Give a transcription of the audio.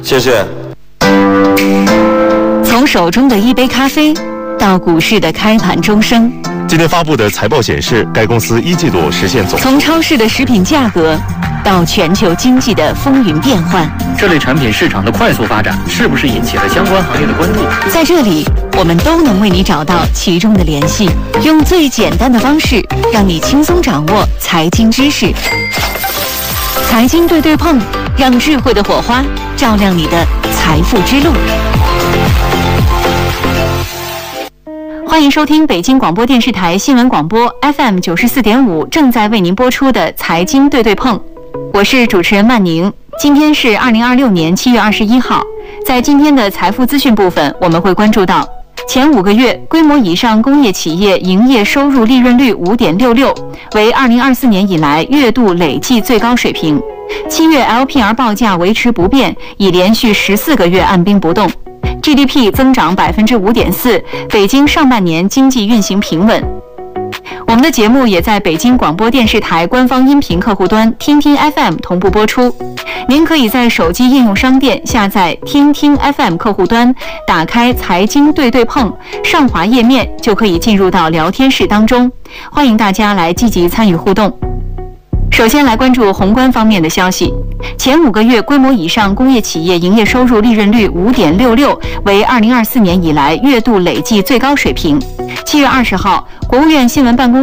谢谢。 从手中的一杯咖啡到股市的开盘钟声， 今天发布的财报显示，该公司1季度实现总。 从超市的食品价格到全球经济的风云变幻， 这类产品市场的快速发展是不是引起了相关行业的关注？ 在这里，我们都能为你找到其中的联系，用最简单的方式让你轻松掌握财经知识。财经对对碰，让智慧的火花照亮你的财富之路。欢迎收听北京广播电视台新闻广播 FM 94.5正在为您播出的财经对对碰，我是主持人曼宁。今天是2026年7月21号，在今天的财富资讯部分，我们会关注到前5个月规模以上工业企业营业收入利润率 5.66%， 为2024年以来月度累计最高水平。7月 LPR 报价维持不变，已连续14个月按兵不动。GDP 增长 5.4%， 北京上半年经济运行平稳。我们的节目也在北京广播电视台官方音频客户端听听 FM 同步播出。您可以在手机应用商店下载听听 FM 客户端，打开财经对对碰，上滑页面就可以进入到聊天室当中，欢迎大家来积极参与互动。首先来关注宏观方面的消息，前5个月规模以上工业企业营业收入利润率 5.66%， 为2024年以来月度累计最高水平。7月20号，国务院新闻办公